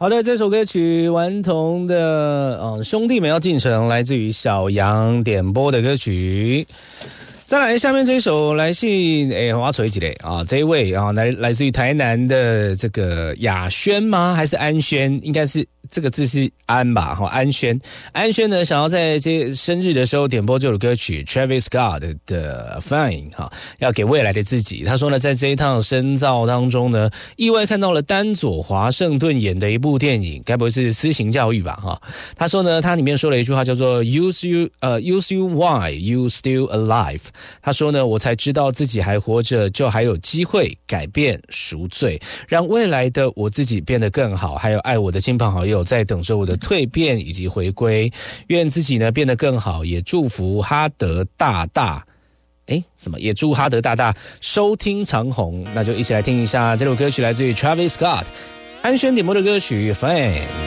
好的，这首歌曲顽童的兄弟们要进城，来自于小杨点播的歌曲。再来，下面这一首来信，我要锤几嘞啊？这一位啊，来自于台南的这个雅轩吗？还是安轩？应该是这个字是安吧？哈，安轩。安轩呢，想要在这生日的时候点播这首歌曲 ，Travis Scott 的 Fine 哈，要给未来的自己。他说呢，在这一趟深造当中呢，意外看到了丹佐华盛顿演的一部电影，该不会是私刑教育吧？哈，他说呢，他里面说了一句话叫做 "Use you why you still alive"。他说呢，我才知道自己还活着，就还有机会改变赎罪，让未来的我自己变得更好，还有爱我的亲朋好友在等着我的蜕变以及回归。愿自己呢变得更好，也祝福哈德大大。也祝哈德大大收听长虹。那就一起来听一下这首歌曲，来自于 Travis Scott 安轩点播的歌曲 Fame。